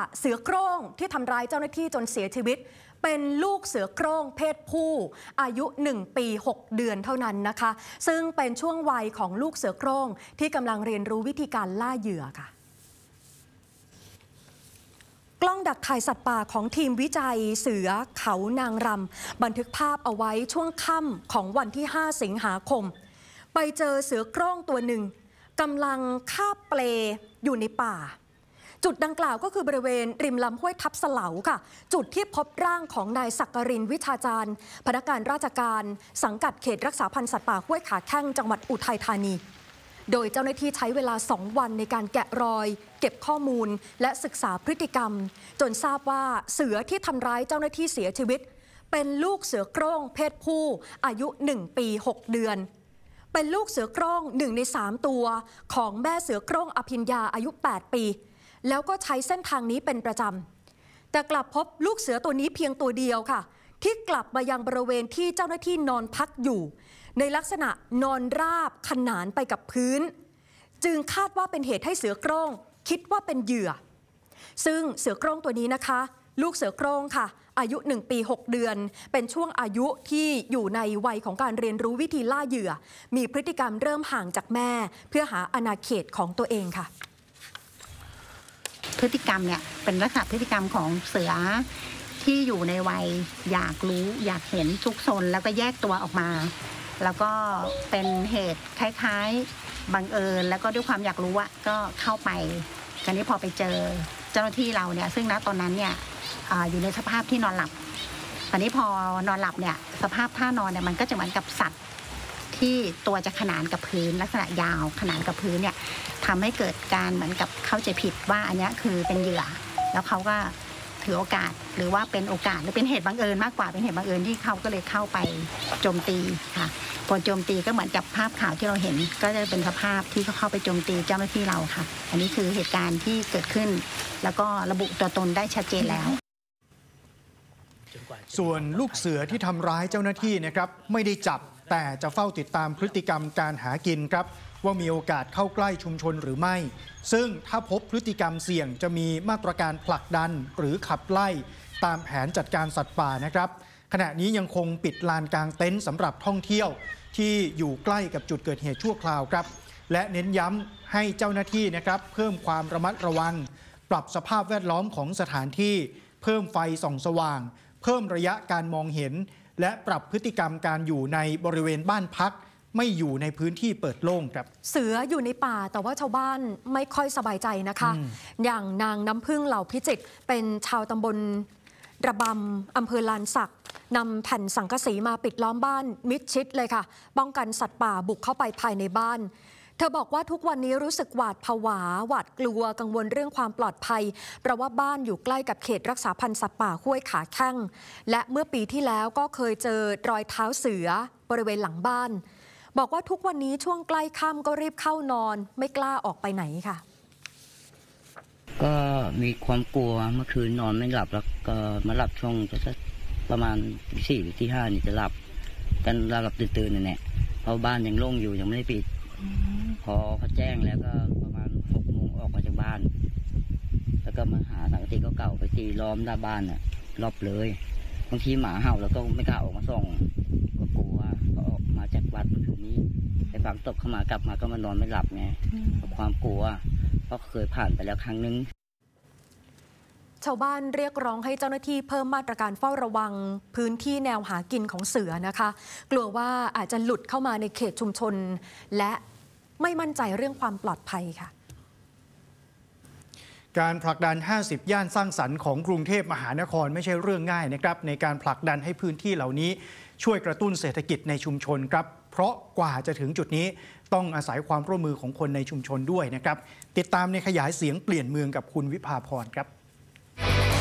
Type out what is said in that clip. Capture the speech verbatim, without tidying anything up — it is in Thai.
เสือโคร่งที่ทำร้ายเจ้าหน้าที่จนเสียชีวิตเป็นลูกเสือโคร่งเพศผู้อายุหนึ่งปีหกเดือนเท่านั้นนะคะซึ่งเป็นช่วงวัยของลูกเสือโคร่งที่กำลังเรียนรู้วิธีการล่าเหยื่อค่ะกล้องดักถ่ายสัตว์ป่าของทีมวิจัยเสือเขานางรำบันทึกภาพเอาไว้ช่วงค่ำของวันที่ห้าสิงหาคมไปเจอเสือโคร่งตัวหนึ่งกำลังคาบเปลอยู่ในป่าจุดดังกล่าวก็คือบริเวณริมลำห้วยทับเสลาค่ะจุดที่พบร่างของนายศักรินวิชาจารย์พนักงานราชการสังกัดเขตรักษาพันธุ์สัตว์ป่าห้วยขาแข้งจังหวัดอุทัยธานีโดยเจ้าหน้าที่ใช้เวลาสองวันในการแกะรอยเก็บข้อมูลและศึกษาพฤติกรรมจนทราบว่าเสือที่ทำร้ายเจ้าหน้าที่เสียชีวิตเป็นลูกเสือโคร่งเพศผู้อายุหนึ่งปีหกเดือนเป็นลูกเสือโคร่งหนึ่งในสามตัวของแม่เสือโคร่งอภิญญาอายุแปดปีแล้วก็ใช้เส้นทางนี้เป็นประจำแต่กลับพบลูกเสือตัวนี้เพียงตัวเดียวค่ะที่กลับมายังบริเวณที่เจ้าหน้าที่นอนพักอยู่ในลักษณะนอนราบขนานไปกับพื้นจึงคาดว่าเป็นเหตุให้เสือโคร่งคิดว่าเป็นเหยื่อซึ่งเสือโคร่งตัวนี้นะคะลูกเสือโคร่งค่ะอายุหนึ่งปีหกเดือนเป็นช่วงอายุที่อยู่ในวัยของการเรียนรู้วิธีล่าเหยื่อมีพฤติกรรมเริ่มห่างจากแม่เพื่อหาอาณาเขตของตัวเองค่ะพฤติกรรมเนี่ยเป็นลักษณะพฤติกรรมของเสือที่อยู่ในวัยอยากรู้อยากเห็นซุกซนแล้วก็แยกตัวออกมาแล้วก็เป็นเหตุคล้ายๆบังเอิญแล้วก็ด้วยความอยากรู้อะก็เข้าไปคราวนี้พอไปเจอเจ้าหน้าที่เราเนี่ยซึ่งณตอนนั้นเนี่ย อ, อยู่ในสภาพที่นอนหลับคราวนี้พอนอนหลับเนี่ยสภาพท่านอนเนี่ยมันก็จะเหมือนกับสัตว์ที่ตัวจะขนานกับพื้นลักษณะยาวขนานกับพื้นเนี่ยทำให้เกิดการเหมือนกับเข้าใจผิดว่าอันนี้คือเป็นเหยื่อแล้วเขาก็ถือโอกาสหรือว่าเป็นโอกาสหรือเป็นเหตุบังเอิญมากกว่าเป็นเหตุบังเอิญที่เขาก็เลยเข้าไปโจมตีค่ะพอโจมตีก็เหมือนกับภาพข่าวที่เราเห็นก็จะเป็นสภาพที่เขาเข้าไปโจมตีเจ้าหน้าที่เราค่ะอันนี้คือเหตุการณ์ที่เกิดขึ้นแล้วก็ระบุตัวตนได้ชัดเจนแล้วส่วนลูกเสือที่ทำร้ายเจ้าหน้าที่นะครับไม่ได้จับแต่จะเฝ้าติดตามพฤติกรรมการหากินครับว่ามีโอกาสเข้าใกล้ชุมชนหรือไม่ซึ่งถ้าพบพฤติกรรมเสี่ยงจะมีมาตรการผลักดันหรือขับไล่ตามแผนจัดการสัตว์ป่านะครับขณะนี้ยังคงปิดลานกลางเต็นท์สำหรับท่องเที่ยวที่อยู่ใกล้กับจุดเกิดเหตุชั่วคราวครับและเน้นย้ำให้เจ้าหน้าที่นะครับเพิ่มความระมัดระวังปรับสภาพแวดล้อมของสถานที่เพิ่มไฟส่องสว่างเพิ่มระยะการมองเห็นและปรับพฤติกรรมการอยู่ในบริเวณบ้านพักไม่อยู่ในพื้นที่เปิดโล่งครับเสืออยู่ในป่าแต่ว่าชาวบ้านไม่ค่อยสบายใจนะคะอย่างนางน้ำพึ่งเหล่าพิจิตรเป็นชาวตำบลระบำอำเภอลานสักนำแผ่นสังกะสีมาปิดล้อมบ้านมิดชิดเลยค่ะป้องกันสัตว์ป่าบุกเข้าไปภายในบ้านเธอบอกว่าทุกวันนี้รู้สึกหวาดผวาหวาดกลัวกังวลเรื่องความปลอดภัยเพราะว่าบ้านอยู่ใกล้กับเขตรักษาพันธุ์สัตว์ป่าห้วยขาแข้งและเมื่อปีที่แล้วก็เคยเจอรอยเท้าเสือบริเวณหลังบ้านบอกว่าทุกวันนี้ช่วงใกล้ค่ำก็รีบเข้านอนไม่กล้าออกไปไหนค่ะก็มีความกลัวเมื่อคืนนอนไม่หลับแล้วก็มาหลับช่วงจะประมาณตีสี่หรือตีห้านี่จะหลับกันหลับตื่นๆเนี่ยเพราะบ้านยังโล่งอยู่ยังไม่ได้ปิดพอเขาแจ้งแล้วก็ประมาณหกโมงออกมาจากบ้านแล้วก็มาหาสังกะสีเก่าๆไปตีล้อมหน้าบ้านน่ะรอบเลยบางทีหมาเห่าแล้วก็ไม่กล้าออกมาส่องก็กลัวเขาออกมาจากวัดเมื่อคืนนี้ไอ้ฝังตกเข้ามากลับมาก็มานอนไม่หลับไงเพราะความกลัวเพราะเคยผ่านไปแล้วครั้งนึงชาวบ้านเรียกร้องให้เจ้าหน้าที่เพิ่มมาตรการเฝ้าระวังพื้นที่แนวหากินของเสือนะคะกลัวว่าอาจจะหลุดเข้ามาในเขตชุมชนและไม่มั่นใจเรื่องความปลอดภัยค่ะการผลักดันห้าสิบย่านสร้างสรรค์ของกรุงเทพมหานครไม่ใช่เรื่องง่ายนะครับในการผลักดันให้พื้นที่เหล่านี้ช่วยกระตุ้นเศรษฐกิจในชุมชนครับเพราะกว่าจะถึงจุดนี้ต้องอาศัยความร่วมมือของคนในชุมชนด้วยนะครับติดตามในขยายเสียงเปลี่ยนเมืองกับคุณวิภาพรครับ